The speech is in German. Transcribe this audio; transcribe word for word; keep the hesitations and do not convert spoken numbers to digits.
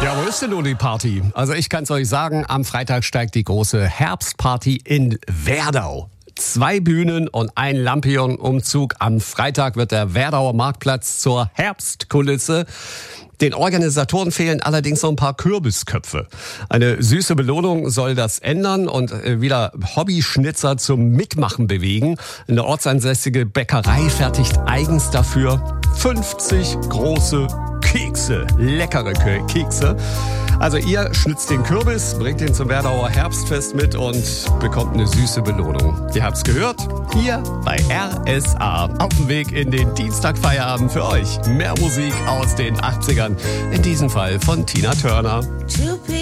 Ja, wo ist denn nun die Party? Also ich kann es euch sagen, am Freitag steigt die große Herbstparty in Werdau. Zwei Bühnen und ein Lampion-Umzug. Am Freitag wird der Werdauer Marktplatz zur Herbstkulisse. Den Organisatoren fehlen allerdings noch ein paar Kürbisköpfe. Eine süße Belohnung soll das ändern und wieder Hobbyschnitzer zum Mitmachen bewegen. Eine ortsansässige Bäckerei fertigt eigens dafür fünfzig große Kekse, leckere Kekse. Also ihr schnitzt den Kürbis, bringt ihn zum Werdauer Herbstfest mit und bekommt eine süße Belohnung. Ihr habt's gehört, hier bei R S A. Auf dem Weg in den Dienstagfeierabend für euch. Mehr Musik aus den achtzigern, in diesem Fall von Tina Turner.